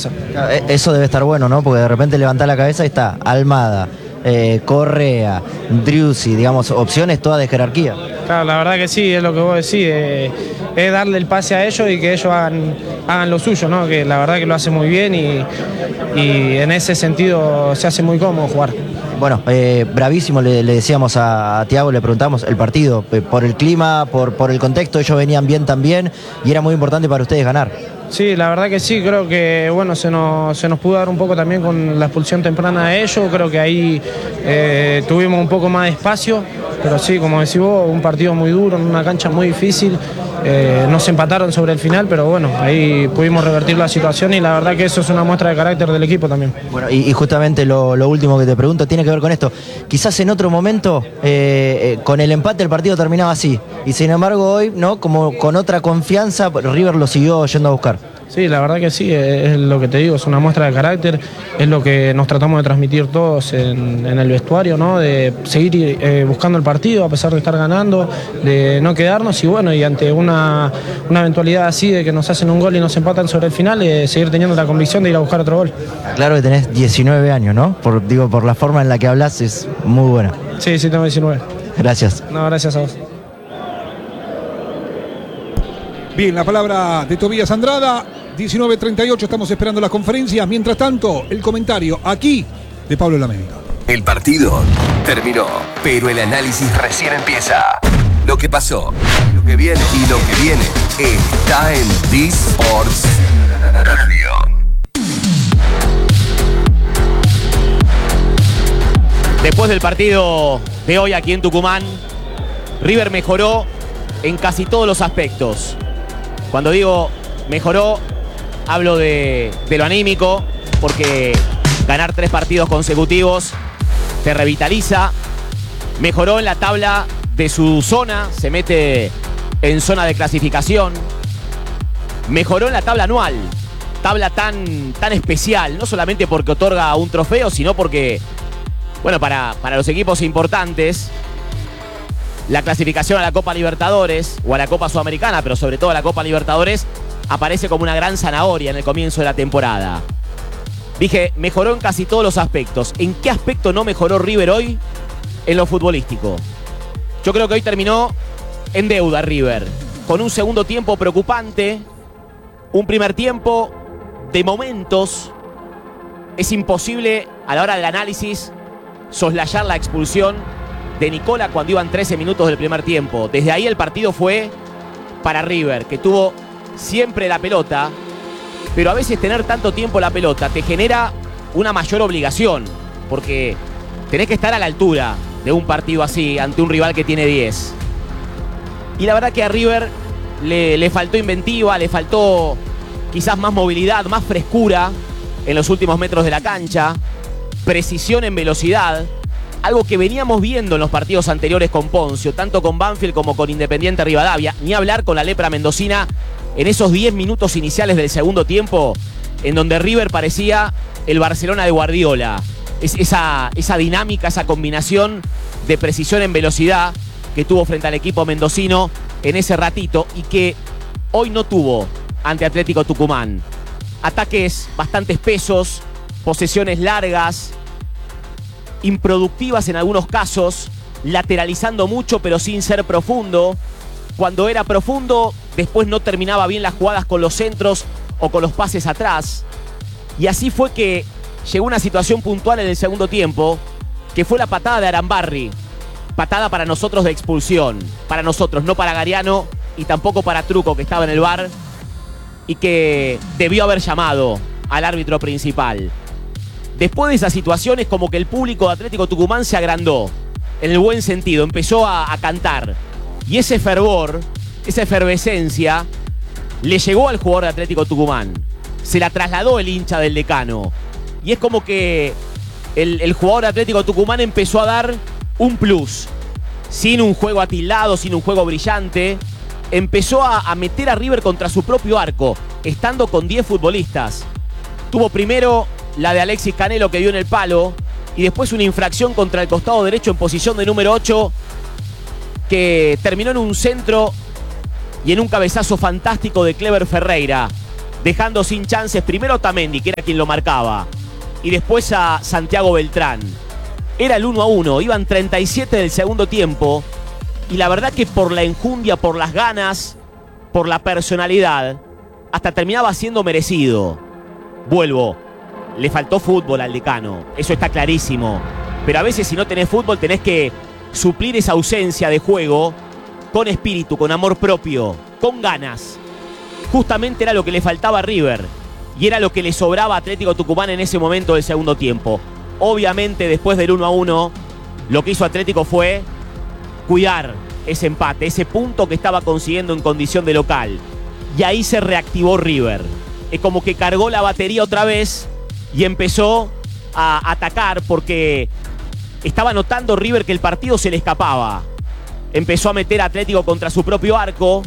confianza. Eso debe estar bueno, ¿no? Porque de repente levantás la cabeza y está Almada, Correa, Driussi, digamos, opciones todas de jerarquía. Claro, la verdad que sí, es lo que vos decís, es darle el pase a ellos y que ellos hagan lo suyo, ¿no? Que la verdad que lo hace muy bien y en ese sentido se hace muy cómodo jugar. Bueno, bravísimo, le decíamos a Thiago, le preguntamos el partido, por el clima, por el contexto, ellos venían bien también y era muy importante para ustedes ganar. Sí, la verdad que sí, creo que bueno, se nos pudo dar un poco también con la expulsión temprana de ellos, creo que ahí tuvimos un poco más de espacio, pero sí, como decís vos, un partido muy duro, en una cancha muy difícil, nos empataron sobre el final, pero bueno, ahí pudimos revertir la situación y la verdad que eso es una muestra de carácter del equipo también. Bueno, y justamente lo último que te pregunto tiene que ver con esto, quizás en otro momento con el empate el partido terminaba así, y sin embargo hoy, ¿no? Como con otra confianza, River lo siguió yendo a buscar. Sí, la verdad que sí, es lo que te digo, es una muestra de carácter, es lo que nos tratamos de transmitir todos en el vestuario, ¿no? De seguir buscando el partido a pesar de estar ganando, de no quedarnos y bueno, y ante una eventualidad así de que nos hacen un gol y nos empatan sobre el final, seguir teniendo la convicción de ir a buscar otro gol. Claro que tenés 19 años, ¿no? Por la forma en la que hablas es muy buena. Sí, tengo 19. Gracias. No, gracias a vos. Bien, la palabra de Tobías Andrada, 19:38, estamos esperando las conferencias. Mientras tanto, el comentario aquí de Pablo Lamela. El partido terminó, pero el análisis recién empieza. Lo que pasó, lo que viene y lo que viene está en D-Sports Radio. Después del partido de hoy aquí en Tucumán, River mejoró en casi todos los aspectos. Cuando digo mejoró, hablo de lo anímico, porque ganar 3 partidos consecutivos te revitaliza. Mejoró en la tabla de su zona, se mete en zona de clasificación. Mejoró en la tabla anual, tabla tan especial, no solamente porque otorga un trofeo, sino porque, bueno, para los equipos importantes, la clasificación a la Copa Libertadores o a la Copa Sudamericana, pero sobre todo a la Copa Libertadores, aparece como una gran zanahoria en el comienzo de la temporada. Dije, mejoró en casi todos los aspectos. ¿En qué aspecto no mejoró River hoy? En lo futbolístico. Yo creo que hoy terminó en deuda River, con un segundo tiempo preocupante, un primer tiempo de momentos. Es imposible a la hora del análisis soslayar la expulsión de Nicola cuando iban 13 minutos del primer tiempo. Desde ahí el partido fue para River, que tuvo siempre la pelota, pero a veces tener tanto tiempo la pelota te genera una mayor obligación, porque tenés que estar a la altura de un partido así ante un rival que tiene 10. Y la verdad que a River le faltó inventiva, le faltó quizás más movilidad, más frescura en los últimos metros de la cancha, precisión en velocidad, algo que veníamos viendo en los partidos anteriores con Poncio, tanto con Banfield como con Independiente Rivadavia, ni hablar con la lepra mendocina en esos 10 minutos iniciales del segundo tiempo, en donde River parecía el Barcelona de Guardiola. Esa dinámica, esa combinación de precisión en velocidad que tuvo frente al equipo mendocino en ese ratito y que hoy no tuvo ante Atlético Tucumán. Ataques bastante espesos, posesiones largas, improductivas en algunos casos, lateralizando mucho pero sin ser profundo. Cuando era profundo, después no terminaba bien las jugadas con los centros o con los pases atrás. Y así fue que llegó una situación puntual en el segundo tiempo, que fue la patada de Arambarri. Patada para nosotros de expulsión. Para nosotros, no para Gariano y tampoco para Truco, que estaba en el VAR y que debió haber llamado al árbitro principal. Después de esa situación es como que el público de Atlético Tucumán se agrandó, en el buen sentido, empezó a cantar. Y ese fervor, esa efervescencia, le llegó al jugador de Atlético Tucumán. Se la trasladó el hincha del Decano. Y es como que el jugador de Atlético Tucumán empezó a dar un plus. Sin un juego atildado, sin un juego brillante. Empezó a meter a River contra su propio arco, estando con 10 futbolistas. Tuvo primero la de Alexis Canelo, que dio en el palo, y después una infracción contra el costado derecho en posición de número 8, que terminó en un centro y en un cabezazo fantástico de Clever Ferreira. dejando sin chances primero a Otamendi, que era quien lo marcaba, y después a Santiago Beltrán. Era el 1-1, iban 37 del segundo tiempo, y la verdad que por la enjundia, por las ganas, por la personalidad, hasta terminaba siendo merecido. Vuelvo, le faltó fútbol al Decano, eso está clarísimo, pero a veces si no tenés fútbol tenés que suplir esa ausencia de juego con espíritu, con amor propio, con ganas. Justamente era lo que le faltaba a River y era lo que le sobraba a Atlético Tucumán en ese momento del segundo tiempo. Obviamente después del 1-1 lo que hizo Atlético fue cuidar ese empate, ese punto que estaba consiguiendo en condición de local, y ahí se reactivó River. Es como que cargó la batería otra vez y empezó a atacar, porque estaba notando River que el partido se le escapaba. Empezó a meter a Atlético contra su propio arco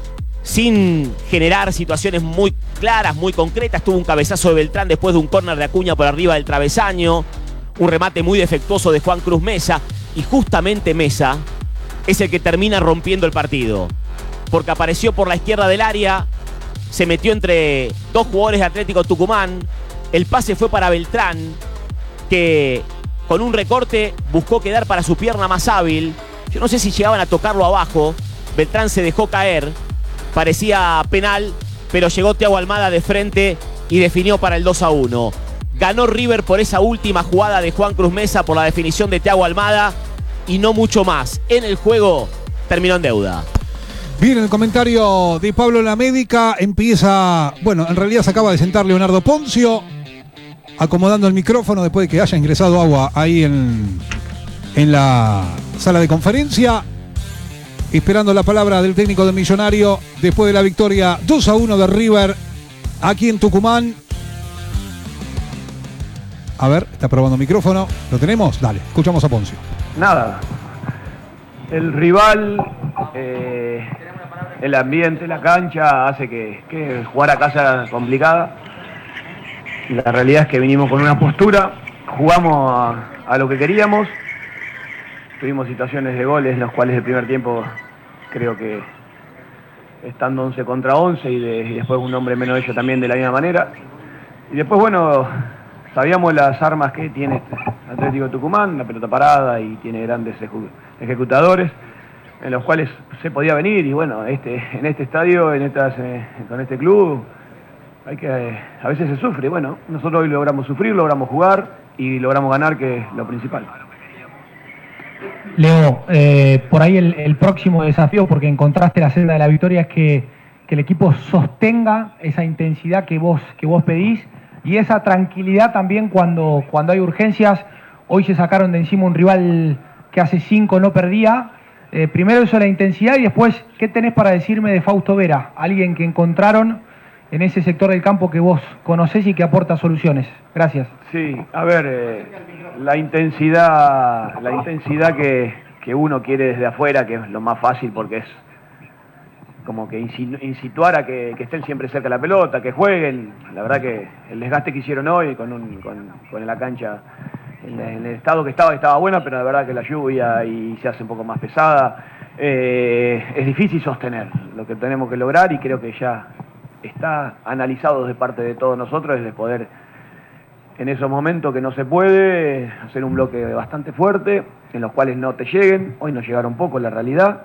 sin generar situaciones muy claras, muy concretas. Tuvo un cabezazo de Beltrán después de un córner de Acuña por arriba del travesaño, un remate muy defectuoso de Juan Cruz Mesa, y justamente Mesa es el que termina rompiendo el partido, porque apareció por la izquierda del área, se metió entre dos jugadores de Atlético Tucumán, el pase fue para Beltrán, que con un recorte buscó quedar para su pierna más hábil. Yo no sé si llegaban a tocarlo abajo, Beltrán se dejó caer, parecía penal, pero llegó Thiago Almada de frente y definió para el 2-1. Ganó River por esa última jugada de Juan Cruz Mesa, por la definición de Thiago Almada, y no mucho más. En el juego terminó en deuda. Bien, el comentario de Pablo La Médica empieza, bueno, en realidad se acaba de sentar Leonardo Poncio, acomodando el micrófono después de que haya ingresado agua ahí en la sala de conferencia, esperando la palabra del técnico de Millonario después de la victoria 2-1 de River aquí en Tucumán. A ver, está probando micrófono. ¿Lo tenemos? Dale, escuchamos a Poncio. Nada, el rival, el ambiente, la cancha hace que jugar acá sea complicada. La realidad es que vinimos con una postura, jugamos a lo que queríamos, tuvimos situaciones de goles en los cuales el primer tiempo creo que estando 11 contra 11 y después un hombre menos ellos también de la misma manera. Y después, bueno, sabíamos las armas que tiene Atlético Tucumán, la pelota parada, y tiene grandes ejecutadores en los cuales se podía venir, y bueno, en este estadio, con este club, a veces se sufre. Bueno, nosotros hoy logramos sufrir, logramos jugar y logramos ganar, que es lo principal. Leo, por ahí el próximo desafío, porque encontraste la senda de la victoria, es que el equipo sostenga esa intensidad que vos pedís y esa tranquilidad también cuando hay urgencias. Hoy se sacaron de encima un rival que hace 5 no perdía. Primero eso, la intensidad, y después, ¿qué tenés para decirme de Fausto Vera? Alguien que encontraron en ese sector del campo que vos conocés y que aporta soluciones. Gracias. Sí, a ver, la intensidad que uno quiere desde afuera, que es lo más fácil, porque es como que incituar a que estén siempre cerca de la pelota, que jueguen. La verdad que el desgaste que hicieron hoy con la cancha en el estado que estaba buena, pero la verdad que la lluvia y se hace un poco más pesada, es difícil sostener. Lo que tenemos que lograr, y creo que ya está analizado de parte de todos nosotros, es de poder, en esos momentos que no se puede, hacer un bloque bastante fuerte, en los cuales no te lleguen. Hoy nos llegaron poco, la realidad.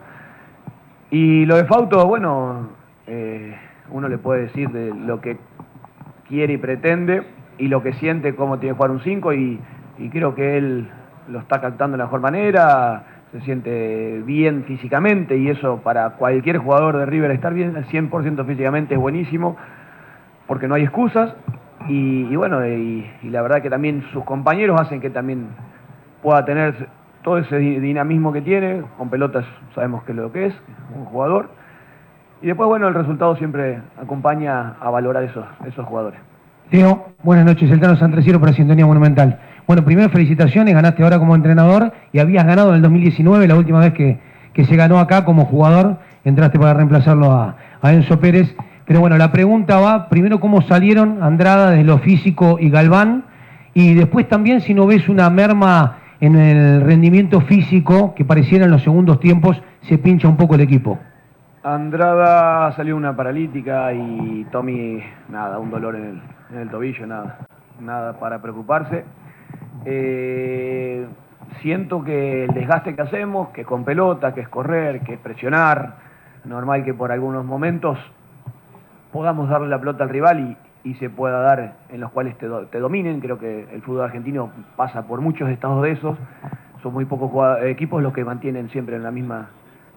Y lo de Fausto, bueno, uno le puede decir de lo que quiere y pretende, y lo que siente, cómo tiene que jugar un 5, y creo que él lo está captando de la mejor manera, se siente bien físicamente, y eso para cualquier jugador de River, estar bien al 100% físicamente es buenísimo, porque no hay excusas, y bueno, y la verdad que también sus compañeros hacen que también pueda tener todo ese dinamismo que tiene, con pelotas sabemos que es lo que es, un jugador, y después, bueno, el resultado siempre acompaña a valorar esos jugadores. Leo, buenas noches, el Tano Santreciero para Sintonía Monumental. Bueno, primero felicitaciones, ganaste ahora como entrenador y habías ganado en el 2019, la última vez que se ganó acá como jugador, entraste para reemplazarlo a Enzo Pérez. Pero bueno, la pregunta va, primero, ¿cómo salieron Andrada desde lo físico y Galván? Y después también, si no ves una merma en el rendimiento físico que pareciera en los segundos tiempos, se pincha un poco el equipo. Andrada salió una paralítica y Tommy, nada, un dolor en el tobillo, nada para preocuparse. Siento que el desgaste que hacemos, que con pelota, que es correr, que es presionar, normal que por algunos momentos podamos darle la pelota al rival y se pueda dar en los cuales te dominen. Creo que el fútbol argentino pasa por muchos estados de esos. Son muy pocos equipos los que mantienen siempre en la misma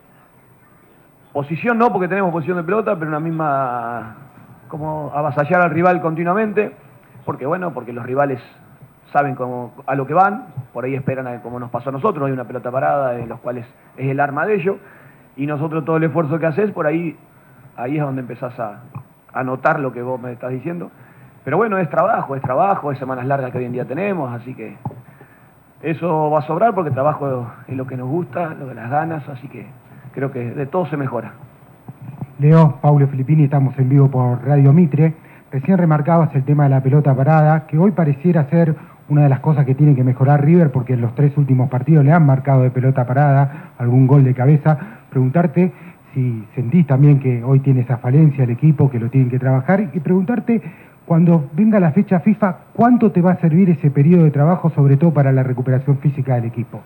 posición, no porque tenemos posición de pelota, pero en la misma, como avasallar al rival continuamente, porque los rivales saben a lo que van, por ahí esperan como nos pasó a nosotros, hay una pelota parada en los cuales es el arma de ellos, y nosotros todo el esfuerzo que haces, por ahí es donde empezás a notar lo que vos me estás diciendo. Pero bueno, es trabajo, es semanas largas que hoy en día tenemos, así que eso va a sobrar porque el trabajo es lo que nos gusta, lo de las ganas, así que creo que de todo se mejora. Leo, Paulo Filippini, estamos en vivo por Radio Mitre. Recién remarcabas el tema de la pelota parada, que hoy pareciera ser una de las cosas que tiene que mejorar River, porque en los 3 últimos partidos le han marcado de pelota parada, algún gol de cabeza. Preguntarte si sentís también que hoy tiene esa falencia el equipo, que lo tienen que trabajar, y preguntarte, cuando venga la fecha FIFA, ¿cuánto te va a servir ese periodo de trabajo, sobre todo para la recuperación física del equipo?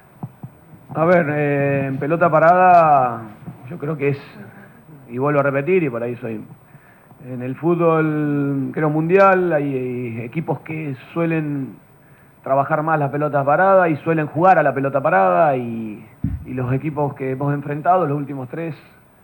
A ver, en pelota parada yo creo que es, y vuelvo a repetir, y por ahí soy, en el fútbol creo mundial hay equipos que suelen trabajar más la pelota parada y suelen jugar a la pelota parada, y los equipos que hemos enfrentado, los últimos 3,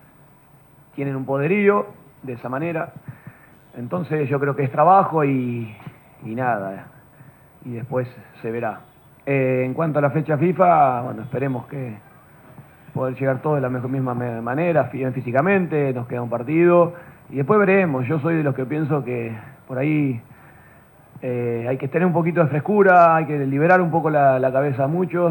tienen un poderío de esa manera. Entonces yo creo que es trabajo y nada, y después se verá. En cuanto a la fecha FIFA, bueno, esperemos que poder llegar todos de la misma manera, bien físicamente, nos queda un partido, y después veremos. Yo soy de los que pienso que por ahí hay que tener un poquito de frescura, hay que liberar un poco la cabeza a muchos,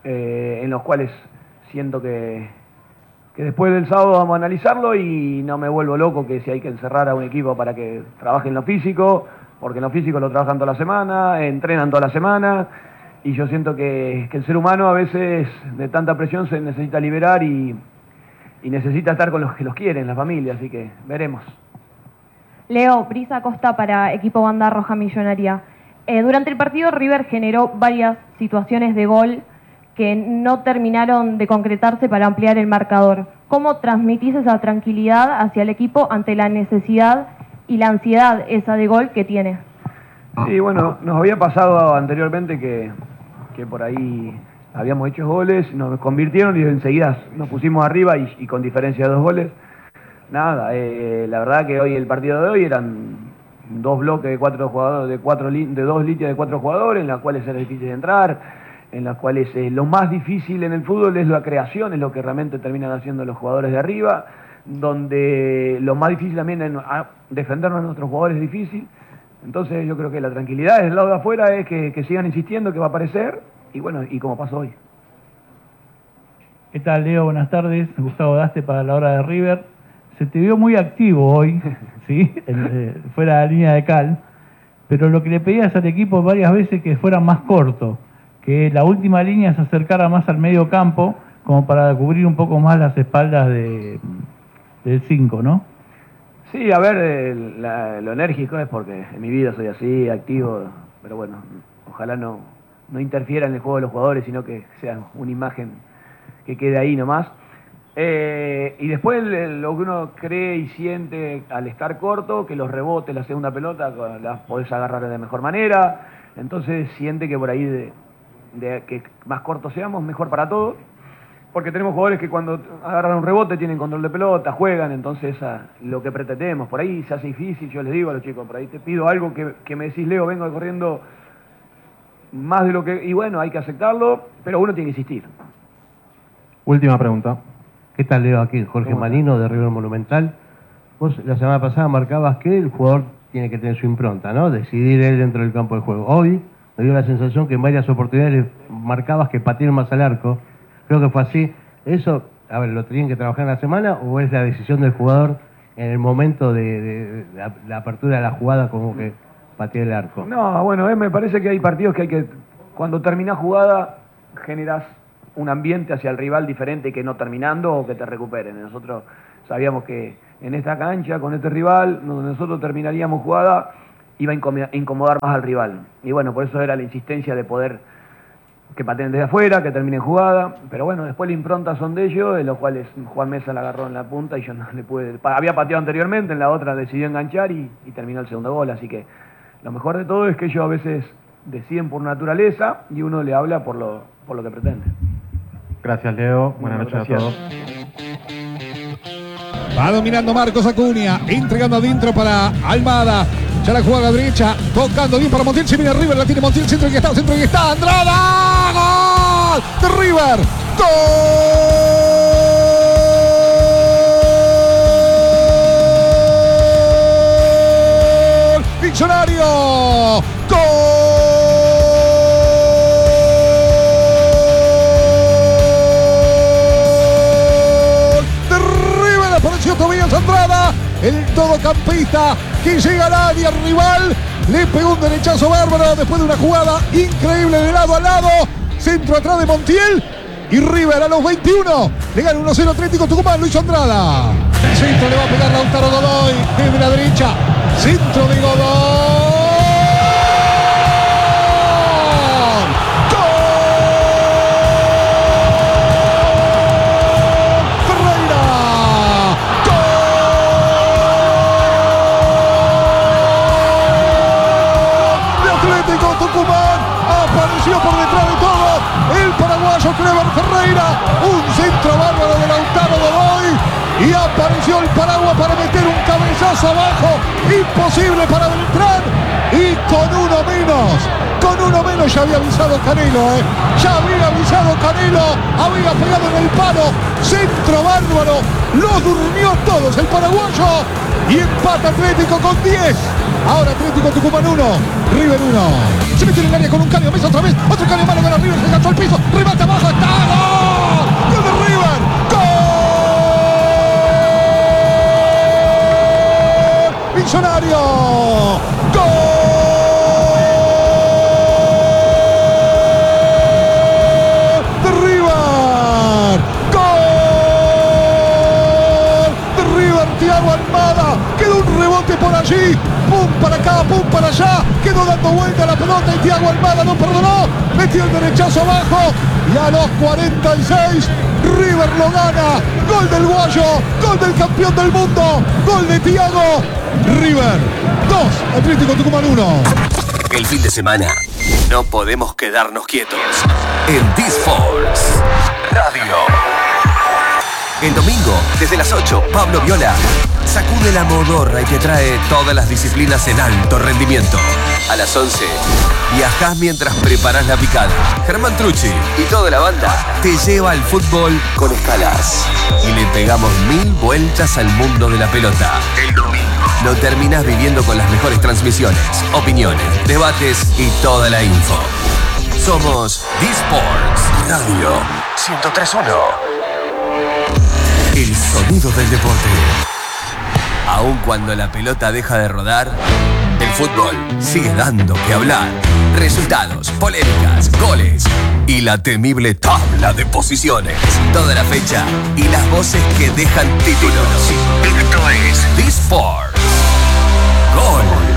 en los cuales siento que después del sábado vamos a analizarlo y no me vuelvo loco que si hay que encerrar a un equipo para que trabaje en lo físico, porque en lo físico lo trabajan toda la semana, entrenan toda la semana, y yo siento que el ser humano a veces de tanta presión se necesita liberar y necesita estar con los que los quieren, la familia, así que veremos. Leo, Brisa Costa para Equipo Banda Roja Millonaria. Durante el partido River generó varias situaciones de gol que no terminaron de concretarse para ampliar el marcador. ¿Cómo transmitís esa tranquilidad hacia el equipo ante la necesidad y la ansiedad esa de gol que tiene? Sí, bueno, nos había pasado anteriormente que por ahí habíamos hecho goles, nos convirtieron y enseguida nos pusimos arriba y con diferencia de 2 goles. Nada, la verdad que hoy el partido de hoy eran 2 bloques de 4 jugadores, de 2 líneas de 4 jugadores, en las cuales era difícil de entrar, en las cuales lo más difícil en el fútbol es la creación, es lo que realmente terminan haciendo los jugadores de arriba, donde lo más difícil también es defendernos a nuestros jugadores es difícil. Entonces yo creo que la tranquilidad del lado de afuera es que sigan insistiendo que va a aparecer, y bueno, y como pasó hoy. ¿Qué tal, Leo? Buenas tardes. Gustavo Daste para la hora de River. Se te vio muy activo hoy, ¿sí? Fuera de la línea de cal, pero lo que le pedías al equipo varias veces que fuera más corto, que la última línea se acercara más al medio campo, como para cubrir un poco más las espaldas del 5, ¿no? Sí, a ver, lo enérgico es porque en mi vida soy así, activo, pero bueno, ojalá no interfiera en el juego de los jugadores, sino que sea una imagen que quede ahí nomás. Y después lo que uno cree y siente al estar corto, que los rebotes, la segunda pelota, las podés agarrar de mejor manera, entonces siente que por ahí de que más cortos seamos, mejor para todos. Porque tenemos jugadores que cuando agarran un rebote tienen control de pelota, juegan, entonces lo que pretendemos. Por ahí se hace difícil, yo les digo a los chicos, por ahí te pido algo que me decís, Leo, vengo corriendo más de lo que... Y bueno, hay que aceptarlo, pero uno tiene que insistir. Última pregunta. ¿Qué tal, Leo? Aquí Jorge Malino de River Monumental. Vos la semana pasada marcabas que el jugador tiene que tener su impronta, ¿no? Decidir él dentro del campo de juego. Hoy me dio la sensación que en varias oportunidades marcabas que pateen más al arco. Creo que fue así. ¿Eso, a ver, lo tenían que trabajar en la semana o es la decisión del jugador en el momento de la apertura de la jugada como que patee el arco? No, bueno, me parece que hay partidos que hay que, cuando terminás jugada, generás un ambiente hacia el rival diferente que no terminando o que te recuperen. Nosotros sabíamos que en esta cancha, con este rival, donde nosotros terminaríamos jugada, iba a incomodar más al rival. Y bueno, por eso era la insistencia de poder que pateen desde afuera, que terminen jugada. Pero bueno, después la impronta son de ellos, de los cuales Juan Mesa la agarró en la punta y yo no le pude... Había pateado anteriormente, en la otra decidió enganchar y terminó el segundo gol. Así que lo mejor de todo es que ellos a veces deciden por naturaleza y uno le habla por lo que pretende. Gracias, Leo. Buenas noches a todos. Va dominando Marcos Acuña, entregando adentro para Almada. Ya la juega a la derecha, tocando bien para Montiel. Se viene River, la tiene Montiel, centro y está, Andrada. ¡Gol de River! ¡Gol! Millonario. ¡Gol! Tobías Andrada, el todocampista que llega al área rival, le pegó un derechazo bárbaro después de una jugada increíble de lado a lado, centro atrás de Montiel y River a los 21 le gana 1-0 Atlético Tucumán. Luis Andrada, el centro le va a pegar Lautaro Godoy desde la derecha, centro de Godoy. Por detrás de todo, el paraguayo Cleber Ferreira, un centro bárbaro de Lautaro Godoy y apareció el Paraguay para meter un cabezazo abajo, imposible para Beltrán y con uno menos ya había avisado Canelo, ya había avisado Canelo, había pegado en el palo, centro bárbaro, los durmió todos el paraguayo y empata Atlético con 10. Ahora Atlético Tucumán 1, River 1. Se mete en el área con un cambio, Mesa otra vez. Otro cambio malo para River, se enganchó al piso. Remate abajo, está. ¡Gol! ¡Gol de River! ¡Gol! ¡Millonario! ¡Gol! ¡De River! ¡Gol! ¡De River! Thiago Almada. Quedó un rebote por allí. Pum para acá, pum para allá, quedó dando vuelta la pelota y Thiago Almada no perdonó, metió el derechazo abajo y a los 46 River lo gana, gol del Guayo, gol del campeón del mundo, gol de Thiago. River 2, Atlético Tucumán 1. El fin de semana no podemos quedarnos quietos. En D-Sports Radio. El domingo, desde las 8, Pablo Viola sacude la modorra y te trae todas las disciplinas en alto rendimiento. A las 11, viajás mientras preparás la picada. Germán Trucci y toda la banda te lleva al fútbol con escalas. Y le pegamos 1000 vueltas al mundo de la pelota. El domingo lo terminás viviendo con las mejores transmisiones, opiniones, debates y toda la info. Somos D-Sports Radio 103.1. El sonido del deporte. Aun cuando la pelota deja de rodar, el fútbol sigue dando que hablar. Resultados, polémicas, goles y la temible tabla de posiciones. Toda la fecha y las voces que dejan títulos. Esto es D-Sports. Gol.